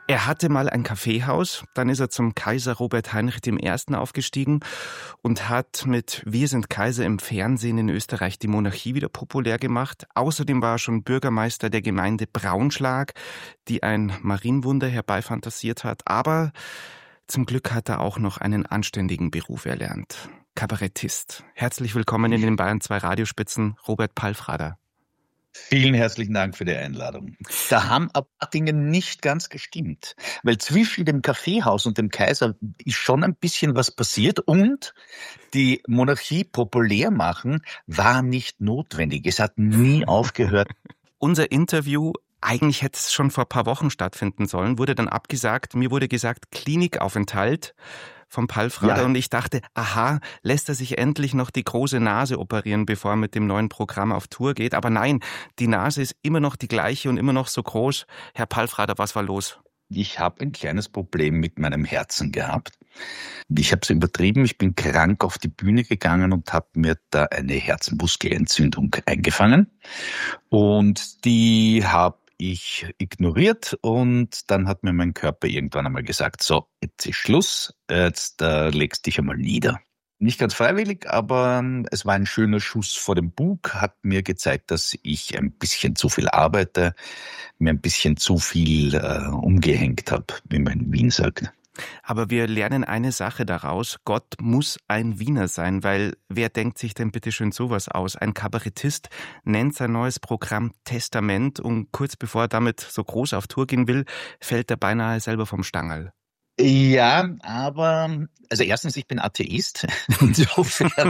Er hatte mal ein Kaffeehaus, dann ist er zum Kaiser Robert Heinrich I. aufgestiegen und hat mit Wir sind Kaiser im Fernsehen in Österreich die Monarchie wieder populär gemacht. Außerdem war er schon Bürgermeister der Gemeinde Braunschlag, die ein Marienwunder herbeifantasiert hat. Aber zum Glück hat er auch noch einen anständigen Beruf erlernt. Kabarettist. Herzlich willkommen in den Bayern 2 Radiospitzen, Robert Palfrader. Vielen herzlichen Dank für die Einladung. Da haben ein paar Dinge nicht ganz gestimmt, weil zwischen dem Kaffeehaus und dem Kaiser ist schon ein bisschen was passiert und die Monarchie populär machen war nicht notwendig. Es hat nie aufgehört. Unser Interview, eigentlich hätte es schon vor ein paar Wochen stattfinden sollen, wurde dann abgesagt. Mir wurde gesagt, Klinikaufenthalt vom Palfrader. Ja. Und ich dachte, aha, lässt er sich endlich noch die große Nase operieren, bevor er mit dem neuen Programm auf Tour geht. Aber nein, die Nase ist immer noch die gleiche und immer noch so groß. Herr Palfrader, was war los? Ich habe ein kleines Problem mit meinem Herzen gehabt. Ich habe es übertrieben, ich bin krank auf die Bühne gegangen und habe mir da eine Herzmuskelentzündung eingefangen. Und die habe ich ignoriert und dann hat mir mein Körper irgendwann einmal gesagt, so, jetzt ist Schluss, jetzt legst dich einmal nieder. Nicht ganz freiwillig, aber es war ein schöner Schuss vor dem Bug, hat mir gezeigt, dass ich ein bisschen zu viel arbeite, mir ein bisschen zu viel umgehängt habe, wie man in Wien sagt. Aber wir lernen eine Sache daraus, Gott muss ein Wiener sein, weil wer denkt sich denn bitte schön sowas aus? Ein Kabarettist nennt sein neues Programm Testament und kurz bevor er damit so groß auf Tour gehen will, fällt er beinahe selber vom Stangerl. Ja, aber, also erstens, ich bin Atheist, insofern.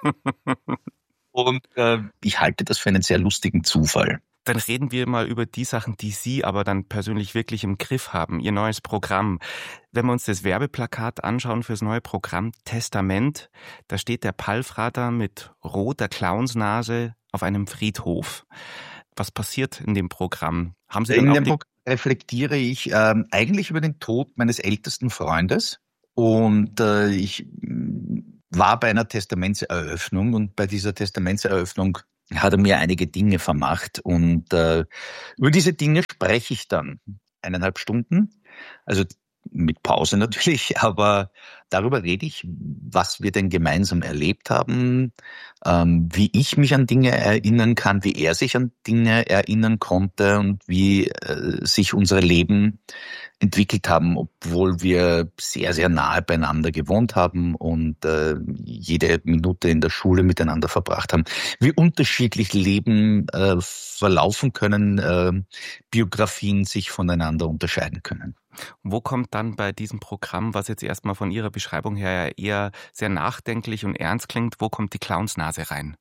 Und ich halte das für einen sehr lustigen Zufall. Dann reden wir mal über die Sachen, die Sie aber dann persönlich wirklich im Griff haben, Ihr neues Programm. Wenn wir uns das Werbeplakat anschauen fürs neue Programm Testament, da steht der Palfrader mit roter Clownsnase auf einem Friedhof. Was passiert in dem Programm? Haben Sie in dem Programm reflektiere ich eigentlich über den Tod meines ältesten Freundes und ich war bei einer Testamentseröffnung und bei dieser Testamentseröffnung hat er mir einige Dinge vermacht und über diese Dinge spreche ich dann 1,5 Stunden, also mit Pause natürlich, aber darüber rede ich, was wir denn gemeinsam erlebt haben, wie ich mich an Dinge erinnern kann, wie er sich an Dinge erinnern konnte und wie sich unsere Leben entwickelt haben, obwohl wir sehr, sehr nahe beieinander gewohnt haben und jede Minute in der Schule miteinander verbracht haben. Wie unterschiedlich Leben verlaufen können, Biografien sich voneinander unterscheiden können. Wo kommt dann bei diesem Programm, was jetzt erstmal von Ihrer Beschreibung her eher sehr nachdenklich und ernst klingt, wo kommt die Clownsnase rein?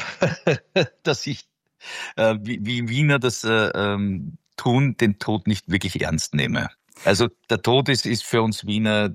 Dass ich, wie Wiener das tun, den Tod nicht wirklich ernst nehme. Also der Tod ist für uns Wiener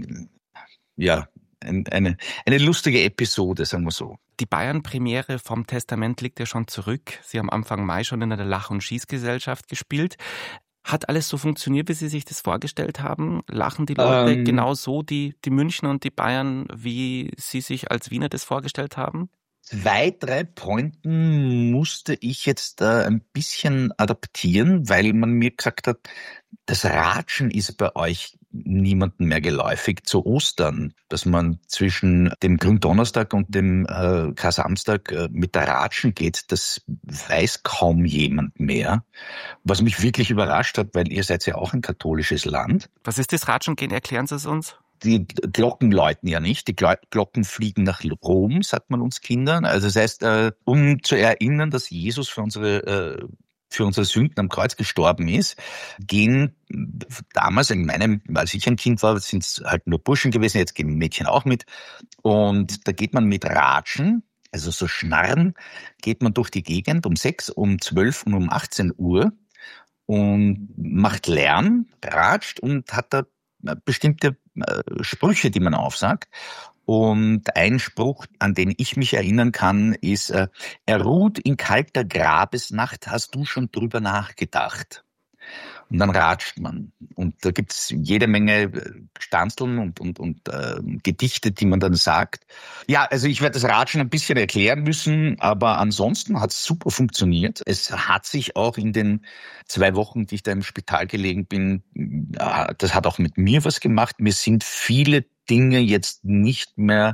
ja eine lustige Episode, sagen wir so. Die Bayern-Premiere vom Testament liegt ja schon zurück. Sie haben Anfang Mai schon in einer Lach- und Schießgesellschaft gespielt. Hat alles so funktioniert, wie Sie sich das vorgestellt haben? Lachen die Leute genau so, die Münchner und die Bayern, wie Sie sich als Wiener das vorgestellt haben? 2, 3 Pointen musste ich jetzt ein bisschen adaptieren, weil man mir gesagt hat, das Ratschen ist bei euch niemandem mehr geläufig zu Ostern, dass man zwischen dem Gründonnerstag und dem Kar-Samstag mit der Ratschen geht, das weiß kaum jemand mehr. Was mich wirklich überrascht hat, weil ihr seid ja auch ein katholisches Land. Was ist das Ratschengehen? Erklären Sie es uns. Die Glocken läuten ja nicht, die Glocken fliegen nach Rom, sagt man uns Kindern. Also das heißt, um zu erinnern, dass Jesus für unsere Sünden am Kreuz gestorben ist, gehen damals als ich ein Kind war, sind es halt nur Burschen gewesen, jetzt gehen Mädchen auch mit. Und da geht man mit Ratschen, also so Schnarren, geht man durch die Gegend um 6, um 12 und um 18 Uhr und macht Lärm, ratscht und hat da bestimmte Sprüche, die man aufsagt. Und ein Spruch, an den ich mich erinnern kann, ist, er ruht in kalter Grabesnacht, hast du schon drüber nachgedacht? Und dann ratscht man. Und da gibt's jede Menge Stanzeln und Gedichte, die man dann sagt. Ja, also ich werde das Ratschen ein bisschen erklären müssen, aber ansonsten hat's super funktioniert. Es hat sich auch in den 2 Wochen, die ich da im Spital gelegen bin, das hat auch mit mir was gemacht. Mir sind viele Dinge jetzt nicht mehr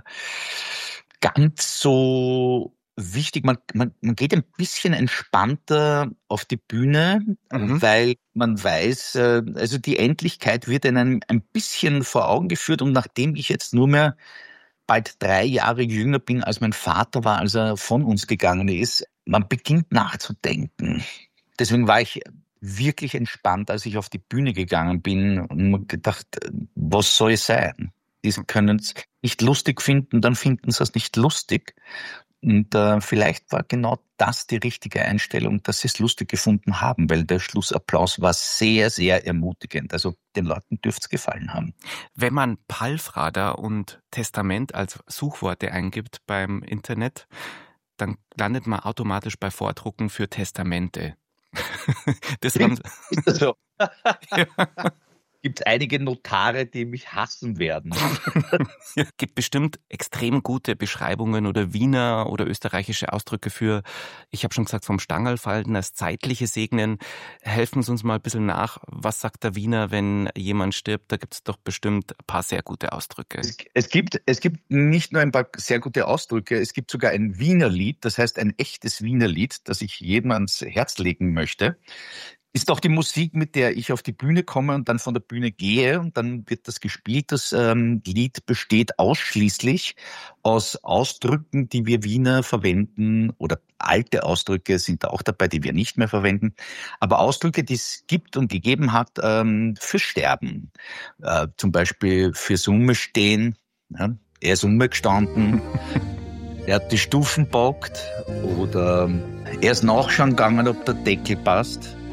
ganz so wichtig. Man geht ein bisschen entspannter auf die Bühne, weil man weiß, also die Endlichkeit wird einem ein bisschen vor Augen geführt. Und nachdem ich jetzt nur mehr bald 3 Jahre jünger bin, als mein Vater war, als er von uns gegangen ist, man beginnt nachzudenken. Deswegen war ich wirklich entspannt, als ich auf die Bühne gegangen bin und mir gedacht, was soll es sein? Die können es nicht lustig finden, dann finden sie es nicht lustig. Und vielleicht war genau das die richtige Einstellung, dass sie es lustig gefunden haben, weil der Schlussapplaus war sehr, sehr ermutigend. Also den Leuten dürfte es gefallen haben. Wenn man Palfrader und Testament als Suchworte eingibt beim Internet, dann landet man automatisch bei Vordrucken für Testamente. Ist das so? Ja. Gibt einige Notare, die mich hassen werden. Gibt bestimmt extrem gute Beschreibungen oder Wiener oder österreichische Ausdrücke für, ich habe schon gesagt, vom Stangerlfalten, das zeitliche Segnen. Helfen Sie uns mal ein bisschen nach. Was sagt der Wiener, wenn jemand stirbt? Da gibt es doch bestimmt ein paar sehr gute Ausdrücke. Es gibt nicht nur ein paar sehr gute Ausdrücke, es gibt sogar ein Wienerlied, das heißt ein echtes Wienerlied, das ich jedem ans Herz legen möchte. Ist auch die Musik, mit der ich auf die Bühne komme und dann von der Bühne gehe und dann wird das gespielt. Das Lied besteht ausschließlich aus Ausdrücken, die wir Wiener verwenden, oder alte Ausdrücke sind da auch dabei, die wir nicht mehr verwenden, aber Ausdrücke, die es gibt und gegeben hat für Sterben. Zum Beispiel für Summe stehen, ja, er ist umgestanden. Er hat die Stufen bockt oder er ist nachschauen gegangen, ob der Deckel passt.